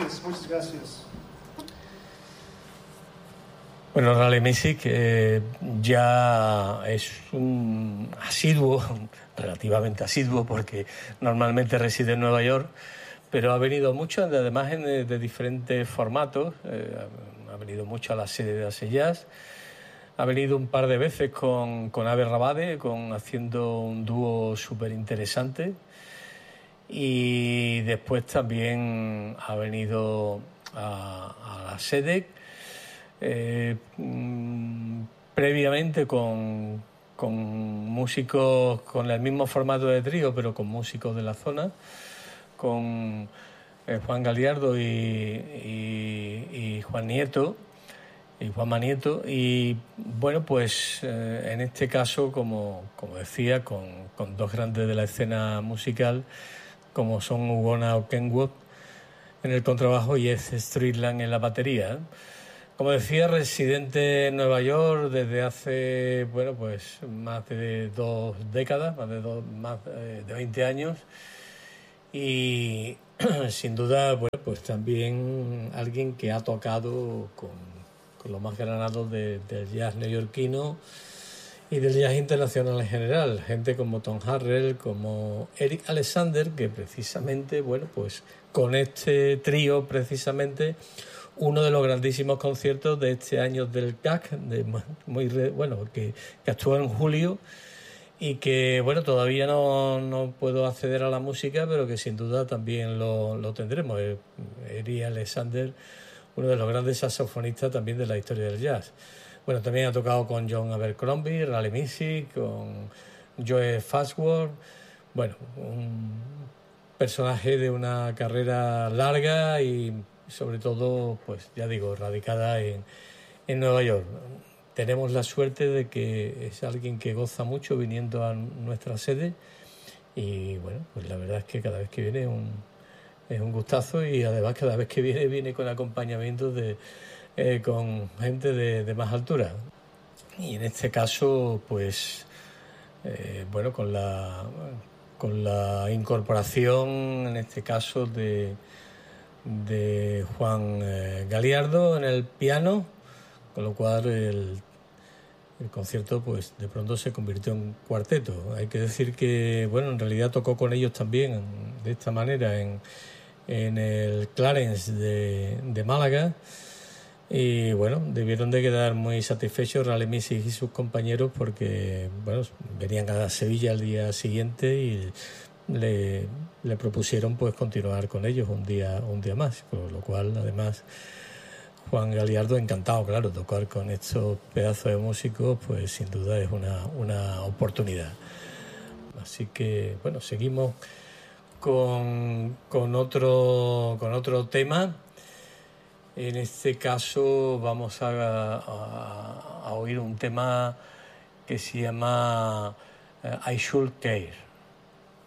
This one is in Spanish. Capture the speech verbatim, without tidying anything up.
ustedes. Muchas gracias. Bueno, Rally Music eh, ya es un asiduo, relativamente asiduo, porque normalmente reside en Nueva York, pero ha venido mucho, además en, de diferentes formatos. Eh, ha venido mucho a la sede de Acid Jazz, ha venido un par de veces con, con Ave Rabade, con, haciendo un dúo súper interesante, y después también ha venido a, a la sede eh, mmm, previamente con, con músicos con el mismo formato de trío, pero con músicos de la zona, con eh, Juan Galiardo y, y, y Juan Nieto y Juanma Nieto, y bueno, pues eh, en este caso, como, como decía, con, con dos grandes de la escena musical, como son Ugona Okenwood en el contrabajo y Ed Streetland en la batería, ¿eh? Como decía, residente en Nueva York desde hace, bueno, pues más de dos décadas, más de, dos, más de veinte años, y sin duda, bueno, pues también alguien que ha tocado con, con los más granados de, del jazz neoyorquino y del jazz internacional en general, gente como Tom Harrell, como Eric Alexander, que precisamente, bueno, pues con este trío precisamente uno de los grandísimos conciertos de este año del C A C, de muy bueno, que, que actuó en julio y que bueno, todavía no, no puedo acceder a la música, pero que sin duda también lo, lo tendremos. Eric Alexander, uno de los grandes saxofonistas también de la historia del jazz. Bueno, también ha tocado con John Abercrombie, Rally Music, con Joe Farnsworth. Bueno, un personaje de una carrera larga y sobre todo, pues ya digo, radicada en, en Nueva York. Tenemos la suerte de que es alguien que goza mucho viniendo a nuestra sede y bueno, pues la verdad es que cada vez que viene es un, es un gustazo, y además cada vez que viene viene con acompañamiento de eh, con gente de, de más altura, y en este caso pues eh, bueno, con la con la incorporación en este caso de de Juan eh, Galiardo en el piano, con lo cual el, el concierto pues de pronto se convirtió en cuarteto. Hay que decir que bueno, en realidad tocó con ellos también de esta manera en, en el Clarence de, de Málaga, y bueno, debieron de quedar muy satisfechos Rally Music y sus compañeros, porque bueno, venían a Sevilla al día siguiente y Le, le propusieron pues continuar con ellos un día un día más, por lo cual además Juan Galiardo encantado, claro, tocar con estos pedazos de músicos pues sin duda es una, una oportunidad. Así que bueno, seguimos con, con otro con otro tema. En este caso vamos a, a, a oír un tema que se llama uh, I Should Care.